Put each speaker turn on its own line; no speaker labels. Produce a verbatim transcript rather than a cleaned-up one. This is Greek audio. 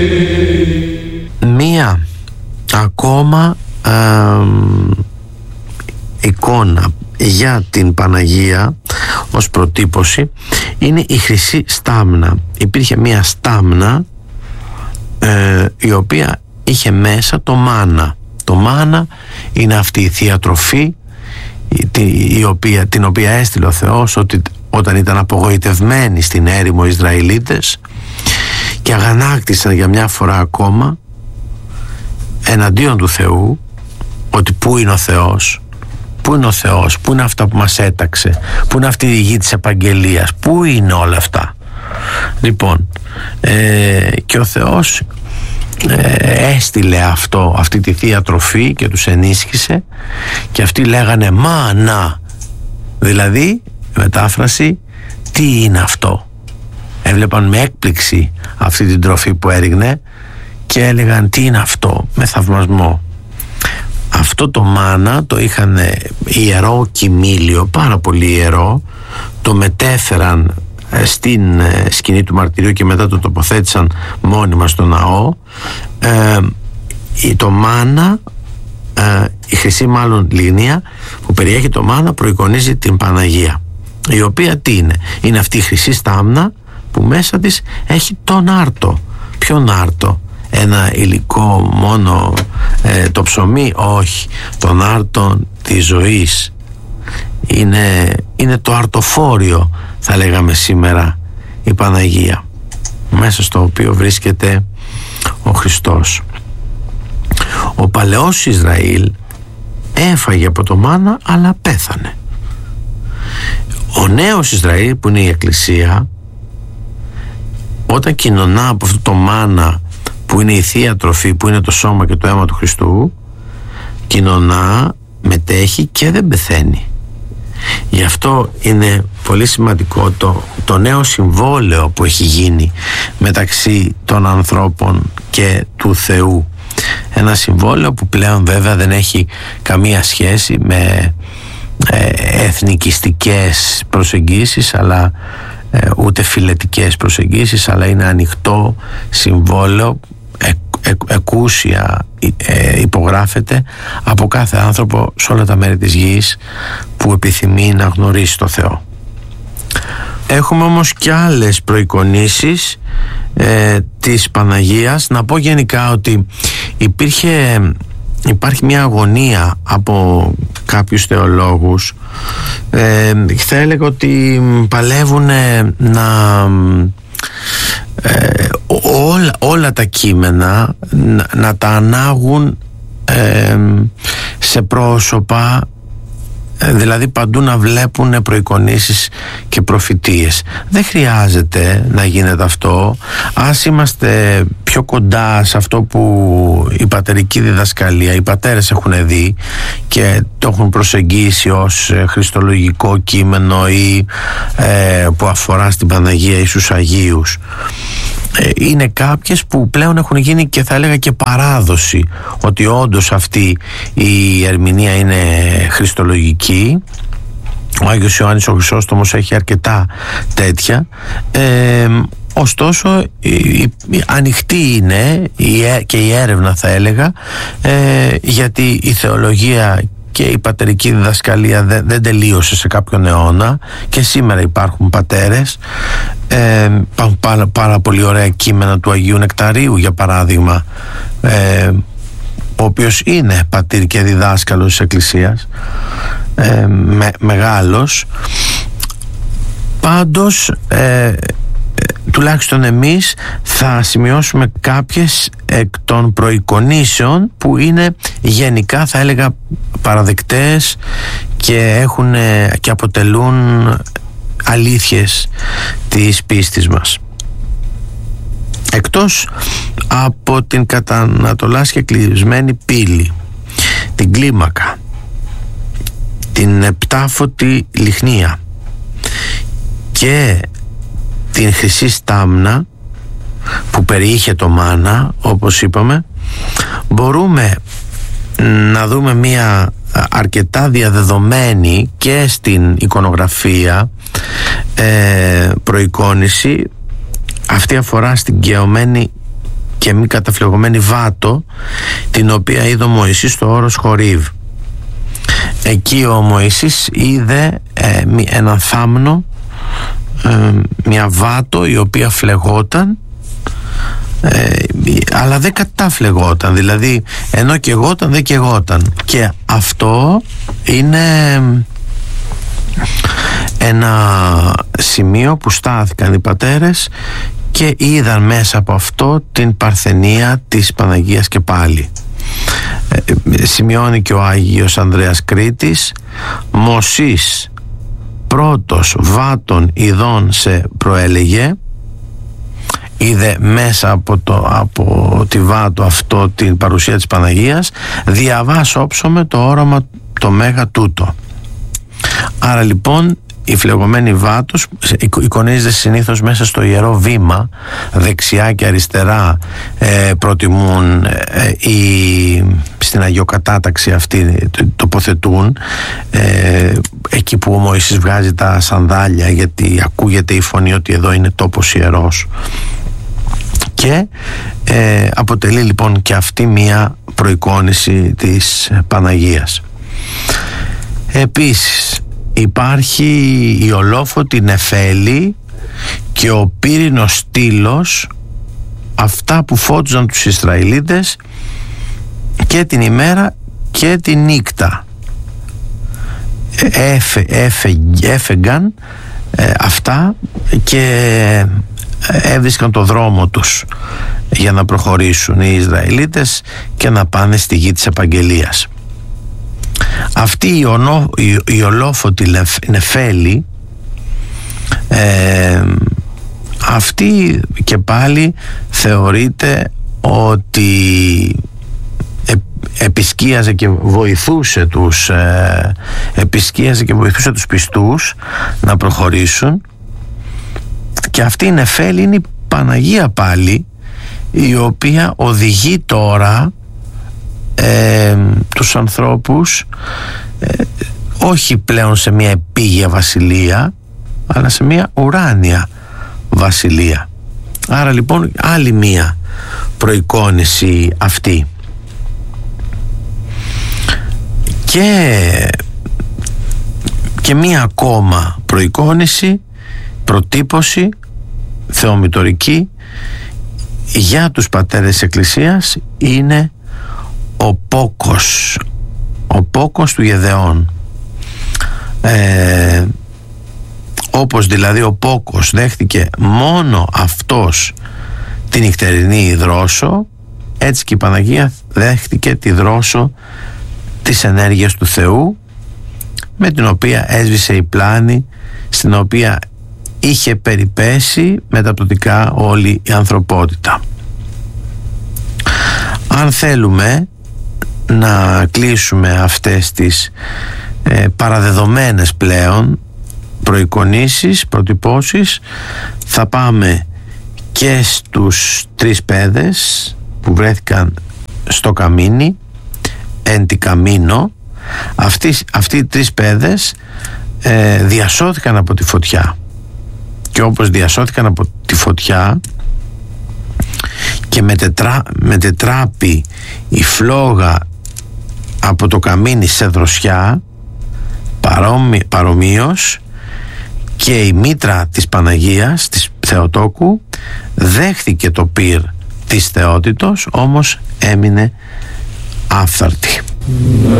Μία ακόμα ε, εικόνα για την Παναγία ως προτύπωση είναι η χρυσή στάμνα. Υπήρχε μία στάμνα ε, η οποία είχε μέσα το μάνα. Το μάνα είναι αυτή η θεία τροφή η, η οποία, την οποία έστειλε ο Θεός ότι, όταν ήταν απογοητευμένοι στην έρημο Ισραηλίτες και αγανάκτησαν για μια φορά ακόμα εναντίον του Θεού, ότι πού είναι ο Θεός, πού είναι ο Θεός, πού είναι αυτά που μας έταξε, πού είναι αυτή η γη της επαγγελίας, πού είναι όλα αυτά. Λοιπόν ε, και ο Θεός ε, έστειλε αυτό, αυτή τη θεία τροφή και τους ενίσχυσε και αυτοί λέγανε μάνα, δηλαδή μετάφραση, τι είναι αυτό. Έβλεπαν με έκπληξη αυτή την τροφή που έριγνε και έλεγαν τι είναι αυτό, με θαυμασμό. Αυτό το μάνα το είχαν ιερό κοιμήλιο, πάρα πολύ ιερό, το μετέφεραν στην σκηνή του μαρτυρίου και μετά το τοποθέτησαν μόνιμα στο ναό. ε, το μάνα, ε, η χρυσή μάλλον λιγνία που περιέχει το μάνα προεικονίζει την Παναγία, η οποία τι είναι, είναι αυτή η χρυσή στάμνα που μέσα της έχει τον άρτο. Ποιον άρτο? Ένα υλικό μόνο, ε, το ψωμί? Όχι, τον άρτο της ζωής. Είναι, είναι το αρτοφόριο, θα λέγαμε σήμερα, η Παναγία, μέσα στο οποίο βρίσκεται ο Χριστός. Ο παλαιός Ισραήλ έφαγε από το μάνα αλλά πέθανε. Ο νέος Ισραήλ, που είναι η Εκκλησία, όταν κοινωνά από αυτό το μάνα που είναι η θεία τροφή, που είναι το σώμα και το αίμα του Χριστού, κοινωνά, μετέχει και δεν πεθαίνει. Γι' αυτό είναι πολύ σημαντικό το, το νέο συμβόλαιο που έχει γίνει μεταξύ των ανθρώπων και του Θεού. Ένα συμβόλαιο που πλέον βέβαια δεν έχει καμία σχέση με ε, εθνικιστικές προσεγγίσεις, αλλά ε, ούτε φιλετικές προσεγγίσεις, αλλά είναι ανοιχτό συμβόλαιο, εκ, εκ, εκούσια ε, υπογράφεται από κάθε άνθρωπο σε όλα τα μέρη της γης που επιθυμεί να γνωρίσει το Θεό. Έχουμε όμως και άλλες προεικονίσεις ε, της Παναγίας. Να πω γενικά ότι υπήρχε, υπάρχει μια αγωνία από κάποιους θεολόγους, ε, θα έλεγα ότι παλεύουν να ε, όλα, όλα τα κείμενα να, να τα ανάγουν ε, σε πρόσωπα, δηλαδή παντού να βλέπουν προεικονίσεις και προφητείες. Δεν χρειάζεται να γίνεται αυτό. Ας είμαστε πιο κοντά σε αυτό που η πατερική διδασκαλία, οι πατέρες έχουν δει και το έχουν προσεγγίσει ως χριστολογικό κείμενο ή ε, που αφορά στην Παναγία ή στους Αγίους. Είναι κάποιες που πλέον έχουν γίνει και θα έλεγα και παράδοση, ότι όντως αυτή η ερμηνεία είναι χριστολογική. Ο Άγιος Ιωάννης ο Χρυσόστομος έχει αρκετά τέτοια. ε, Ωστόσο η, η, η, ανοιχτή είναι η, και η έρευνα, θα έλεγα, ε, γιατί η θεολογία και η πατερική διδασκαλία δεν, δεν τελείωσε σε κάποιον αιώνα και σήμερα υπάρχουν πατέρες. ε, πά, πάρα, πάρα πολύ ωραία κείμενα του Αγίου Νεκταρίου, για παράδειγμα, ε, ο οποίος είναι πατήρ και διδάσκαλος της Εκκλησίας, ε, με, μεγάλος. Πάντως ε, τουλάχιστον εμείς θα σημειώσουμε κάποιες εκ των προεικονίσεων που είναι γενικά, θα έλεγα, παραδεκτές και έχουν και αποτελούν αλήθειες της πίστης μας. Εκτός από την κατά ανατολάς και κλεισμένη πύλη, την κλίμακα, την επτάφωτη λιχνία και την χρυσή στάμνα που περιείχε το μάνα, όπως είπαμε, μπορούμε να δούμε μία αρκετά διαδεδομένη και στην εικονογραφία ε, προεικόνηση. Αυτή αφορά στην καιωμένη και μη καταφλεγωμένη βάτο, την οποία είδε ο Μωυσής στο όρος Χορίβ. Εκεί ο Μωυσής είδε ε, έναν θάμνο, ε, μια βάτο η οποία φλεγόταν, ε, αλλά δεν κατάφλεγόταν, δηλαδή ενώ καιγόταν δεν καιγόταν. Και αυτό είναι ένα σημείο που στάθηκαν οι πατέρες και είδαν μέσα από αυτό την παρθενία της Παναγίας και πάλι. Ε, σημειώνει και ο Άγιος Ανδρέας Κρήτης: Μωσής πρώτος βάτων ειδών σε προέλεγε, είδε μέσα από, το, από τη βάτο αυτό την παρουσία της Παναγίας, διαβάς όψομε το όραμα το μέγα τούτο. Άρα λοιπόν η φλεγωμένη βάτος εικονίζεται συνήθως μέσα στο ιερό βήμα, δεξιά και αριστερά ε, προτιμούν ε, οι, στην Αγιοκατάταξη αυτή τοποθετούν, ε, εκεί που ο Μωυσής βγάζει τα σανδάλια, γιατί ακούγεται η φωνή ότι εδώ είναι τόπος ιερός. Και ε, αποτελεί λοιπόν και αυτή μία προεικόνηση της Παναγίας. Επίσης υπάρχει η ολόφωτη νεφέλη και ο πύρινος στήλος, αυτά που φώτιζαν τους Ισραηλίτες και την ημέρα και τη νύχτα. Έφε, έφε, έφεγγαν ε, αυτά και έβρισκαν το δρόμο τους για να προχωρήσουν οι Ισραηλίτες και να πάνε στη γη της επαγγελίας. Αυτή η, ονο, η, η ολόφωτη νεφέλη, ε, αυτή και πάλι θεωρείται ότι ε, επισκίαζε και βοηθούσε τους ε, επισκίαζε και βοηθούσε τους πιστούς να προχωρήσουν. Και αυτή η νεφέλη είναι η Παναγία πάλι, η οποία οδηγεί τώρα ε, τους ανθρώπους ε, όχι πλέον σε μια επίγεια βασιλεία, αλλά σε μια ουράνια βασιλεία. Άρα λοιπόν άλλη μια προεικόνηση αυτή. Και, και μια ακόμα προεικόνηση, προτύπωση θεομητορική για τους πατέρες της Εκκλησίας είναι ο πόκος, ο πόκος του Γεδεών. Ε, όπως δηλαδή ο πόκος δέχτηκε μόνο αυτός την νυχτερινή δρόσο, έτσι και η Παναγία δέχτηκε τη δρόσο της ενέργειας του Θεού, με την οποία έσβησε η πλάνη στην οποία είχε περιπέσει μεταπτωτικά όλη η ανθρωπότητα. Αν θέλουμε να κλείσουμε αυτές τις ε, παραδεδομένες πλέον προεικονίσεις, προτυπώσεις, θα πάμε και στους τρεις παιδες που βρέθηκαν στο καμίνι, εν τη καμίνο. Αυτοί, αυτοί οι τρεις παιδες ε, διασώθηκαν από τη φωτιά, και όπως διασώθηκαν από τη φωτιά και μετετρά, μετετράπη η φλόγα από το καμίνι σε δροσιά, παρόμοι, παρομοίως και η μήτρα της Παναγίας, της Θεοτόκου, δέχθηκε το πυρ της θεότητος, όμως έμεινε άφθαρτη.